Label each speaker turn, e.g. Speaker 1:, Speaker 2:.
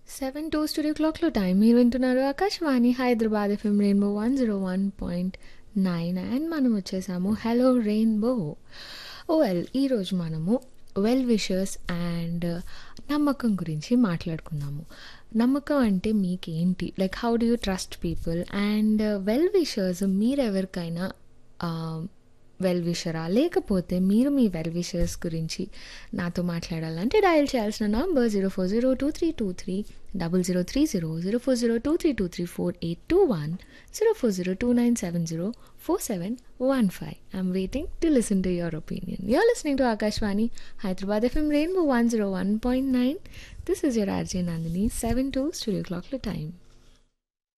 Speaker 1: 7 to studio క్లాక్లో time మీరు వింటున్నారు Akashvani Hyderabad FM rainbow 101.9 and మనం వచ్చేసాము హలో రెయిన్బో. ఈరోజు మనము వెల్ విషర్స్ అండ్ నమ్మకం గురించి మాట్లాడుకుందాము. నమ్మకం అంటే మీకేంటి, like how do you trust people, and well wishers మీరెవరికైనా well విషరా, లేకపోతే మీరు మీ వెల్ విషర్స్ గురించి నాతో మాట్లాడాలంటే డయల్ చేయాల్సిన number 0402323030, 040232348210, 040297047115. I'm waiting to listen to your opinion. You're listening to Akashvani Hyderabad FM Rainbow 101.9. This is your RJ Nandini. 7 to studio clock time.